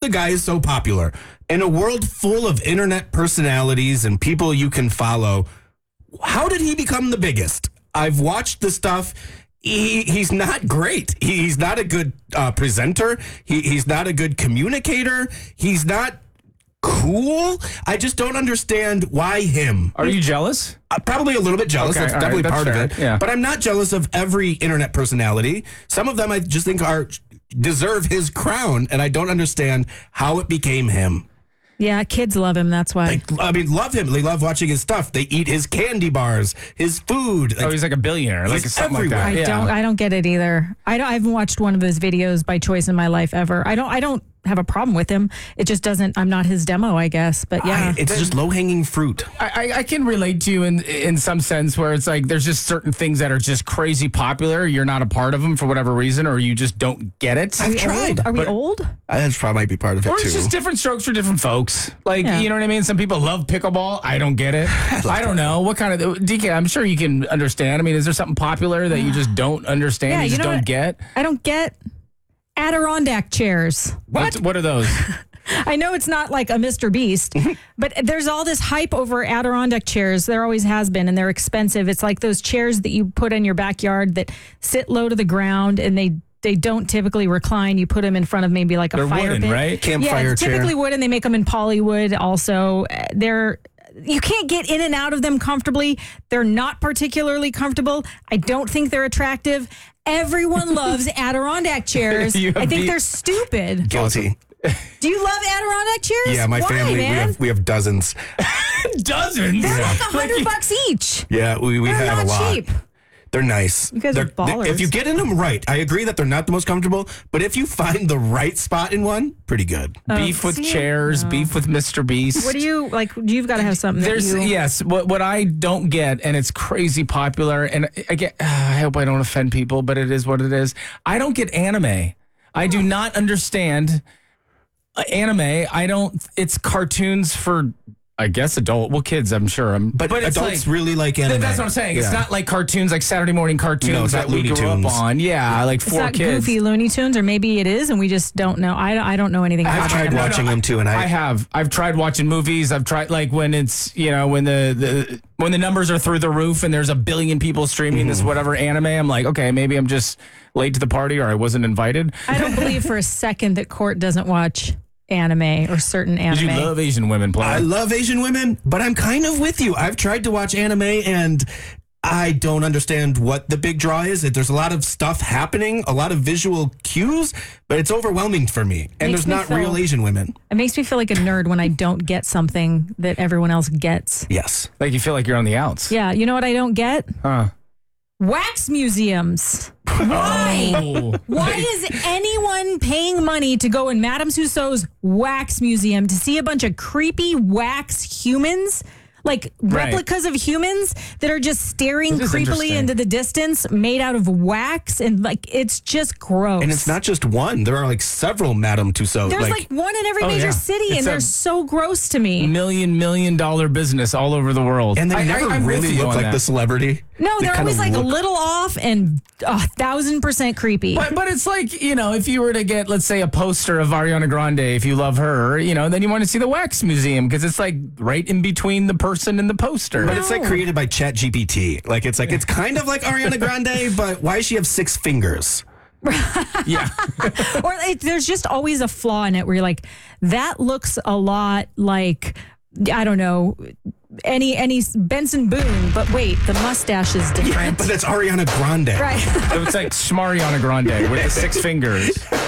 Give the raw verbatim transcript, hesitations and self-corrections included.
the guy is so popular in a world full of internet personalities and people you can follow. How did he become the biggest? I've watched the stuff. He, he's not great. He, he's not a good uh, presenter. He, he's not a good communicator. He's not cool. I just don't understand why him. Are you jealous? Uh, probably a little bit jealous. Okay, that's all definitely right, that's part fair. of it. Yeah. But I'm not jealous of every internet personality. Some of them I just think are deserve his crown, and I don't understand how it became him. Yeah, kids love him. That's why. They, I mean, love him. They love watching his stuff. They eat his candy bars, his food. Like, Oh, he's like a billionaire, like he's something everywhere. like I that. Yeah. don't. I don't get it either. I don't. I haven't watched one of his videos by choice in my life ever. I don't. I don't have a problem with him. It just doesn't. I'm not his demo, I guess. But yeah, I- it's just low hanging fruit. I, I, I can relate to you in in some sense where it's like there's just certain things that are just crazy popular. You're not a part of them for whatever reason, or you just don't get it. I've tried. Are we but- old? That's probably might be part of it Or too. it's just different strokes for different folks. Like, Yeah. you know what I mean? Some people love pickleball. I don't get it. I don't know. What kind of... D K, I'm sure you can understand. I mean, is there something popular that you just don't understand, Yeah, you you just know don't what? get? I don't get Adirondack chairs. What? What are those? I know it's not like a Mister Beast, but there's all this hype over Adirondack chairs. There always has been, and they're expensive. It's like those chairs that you put in your backyard that sit low to the ground, and they they don't typically recline. You put them in front of maybe like a They're fire wooden, pit. right? Campfire yeah, chair. typically wood, and they make them in polywood also. Uh, They're you can't get in and out of them comfortably. They're not particularly comfortable. I don't think they're attractive. Everyone loves Adirondack chairs. You have I think the- they're stupid. Guilty. Do you love Adirondack chairs? Yeah, my Why, family, we man? have, we have dozens. Dozens. They're like a hundred bucks each. Yeah, we, we They're have not a lot. cheap. They're nice. You guys are They're- they- ballers. If you get in them right, I agree that they're not the most comfortable, but if you find the right spot in one, pretty good. Beef with see? chairs, beef with Mister Beast. What do you like? You've got to have something. There's that you, yes, what what I don't get, and it's crazy popular, and I get. I hope I don't offend people, but it is what it is. I don't get anime. I do not understand uh, anime. I don't. It's cartoons for, I guess, adult. Well, kids, I'm sure. I'm, But, it's adults like, really like anime. That's what I'm saying. It's Yeah. not like cartoons, like Saturday morning cartoons No, it's that not we Looney grew Tunes. up on. Yeah, like It's four not kids. goofy Looney Tunes, or maybe it is, and we just don't know. I don't, I don't know anything about I've tried it. watching them too, and I, I have. I've tried watching movies. I've tried like when it's you know when the, the when the numbers are through the roof and there's a billion people streaming this whatever anime. I'm like, okay, maybe I'm just late to the party or I wasn't invited. I don't believe for a second that Court doesn't watch anime or certain anime. Did you love Asian women play? I love Asian women, but I'm kind of with you. I've tried to watch anime, and I don't understand what the big draw is. There's a lot of stuff happening, a lot of visual cues, but it's overwhelming for me. And Makes there's me not feel- real Asian women. It makes me feel like a nerd when I don't get something that everyone else gets. Yes. Like you feel like you're on the outs. Yeah, you know what I don't get? Huh. Wax museums. Why? Oh. Why is anyone paying money to go in Madame Tussauds wax museum to see a bunch of creepy wax humans? Like Right. replicas of humans that are just staring This is creepily interesting. into the distance, made out of wax, and like it's just gross. And it's not just one. There are like several Madame Tussauds. There's like, one in every Oh, major yeah. city, It's and a- they're so gross to me. Million million dollar business all over the world. and they I- never I- I'm with really you look on like that. the celebrity. No, They they're kinda always like a look- little off and a thousand percent creepy. But, but it's like, you know, if you were to get, let's say, a poster of Ariana Grande, if you love her, you know, then you want to see the wax museum because it's like right in between the person and the poster. But it's like No. created by Chat G P T. Like it's like it's kind of like Ariana Grande, but why does she have six fingers? yeah. Or it, there's just always a flaw in it where you're like, that looks a lot like, I don't know, any any Benson Boone, but wait, the mustache is different. But it's Ariana Grande. Right. It's like Schmariana Grande with the six fingers.